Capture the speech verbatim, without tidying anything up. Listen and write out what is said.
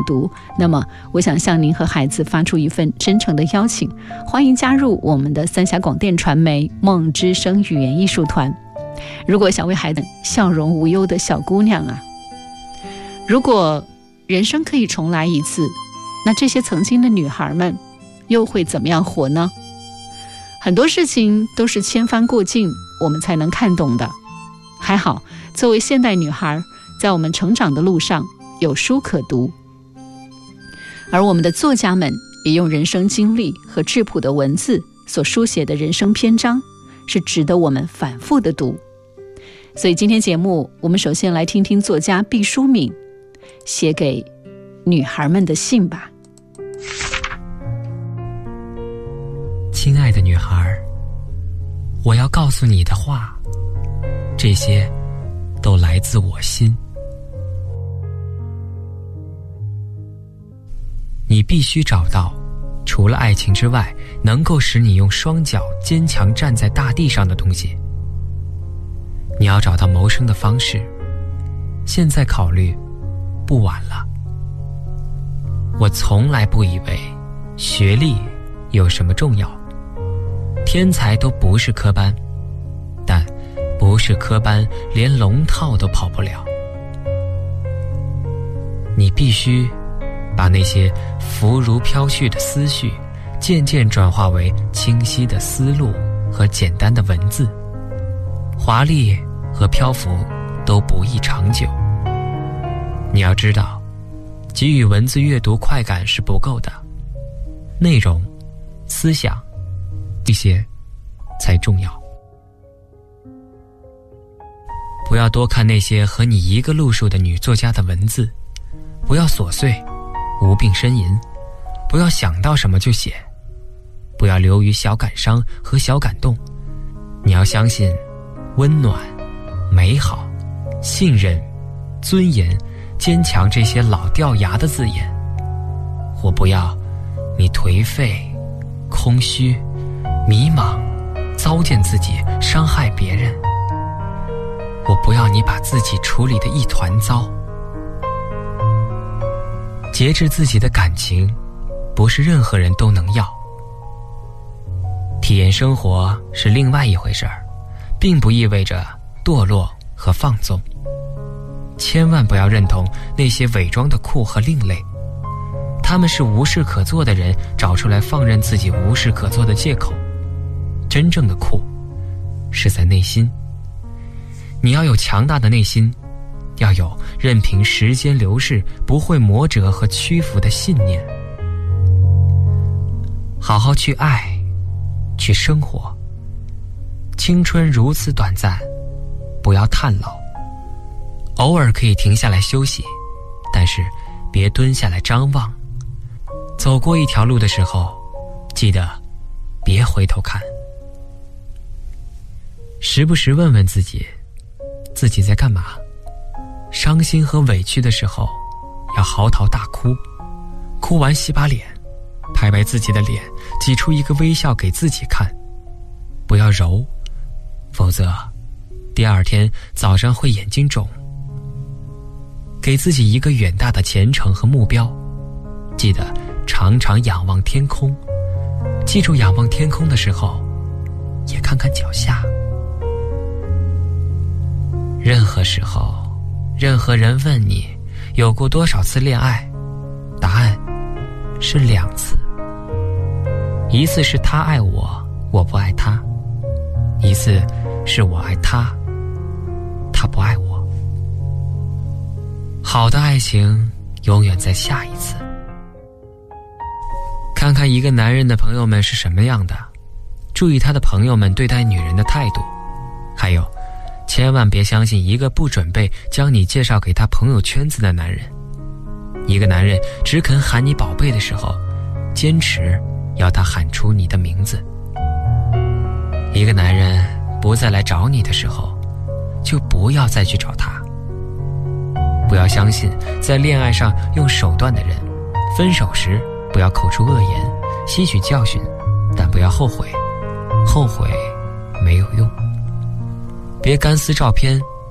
读，那么我想向您和孩子发出一份真诚的邀请，欢迎加入我们的三峡广电传媒梦之声语言艺术团。如果想为孩子笑容无忧的小姑娘啊，如果人生可以重来一次，那这些曾经的女孩们又会怎么样活呢？很多事情都是千帆过尽我们才能看懂的，还好作为现代女孩，在我们成长的路上有书可读，而我们的作家们也用人生经历和质朴的文字所书写的人生篇章，是值得我们反复的读。所以今天节目，我们首先来听听作家毕淑敏写给女孩们的信吧。 亲爱的女孩，我要告诉你的话，这些都来自我心。你必须找到除了爱情之外能够使你用双脚坚强站在大地上的东西。你要找到谋生的方式，现在考虑不晚了。我从来不以为学历有什么重要，天才都不是科班，但不是科班连龙套都跑不了。你必须把那些浮如飘絮的思绪渐渐转化为清晰的思路和简单的文字。华丽和漂浮都不易长久。你要知道，给予文字阅读快感是不够的，内容、思想这些才重要。不要多看那些和你一个路数的女作家的文字，不要琐碎无病呻吟，不要想到什么就写，不要流于小感伤和小感动。你要相信温暖、美好、信任、尊严、坚强这些老掉牙的字眼。我不要你颓废、空虚、迷茫、糟践自己、伤害别人。我不要你把自己处理得一团糟。节制自己的感情，不是任何人都能要。体验生活是另外一回事儿，并不意味着堕落和放纵。千万不要认同那些伪装的酷和另类，他们是无事可做的人找出来放任自己无事可做的借口。真正的酷是在内心。你要有强大的内心，要有任凭时间流逝不会磨折和屈服的信念。好好去爱，去生活。青春如此短暂，不要叹老。偶尔可以停下来休息，但是别蹲下来张望。走过一条路的时候，记得别回头看。时不时问问自己，自己在干嘛？伤心和委屈的时候，要嚎啕大哭，哭完洗把脸，拍拍自己的脸，挤出一个微笑给自己看。不要揉，否则第二天早上会眼睛肿。给自己一个远大的前程和目标，记得常常仰望天空。记住仰望天空的时候，也看看脚下。任何时候，任何人问你有过多少次恋爱，答案是两次。一次是他爱我，我不爱他；一次是我爱他，他不爱我。好的爱情永远在下一次。看看一个男人的朋友们是什么样的，注意他的朋友们对待女人的态度。还有，千万别相信一个不准备将你介绍给他朋友圈子的男人。一个男人只肯喊你宝贝的时候，坚持要他喊出你的名字。一个男人不再来找你的时候，就不要再去找他。不要相信在恋爱上用手段的人，分手时不要口出恶言，吸取教训，但不要后悔，后悔没有用。别干撕照片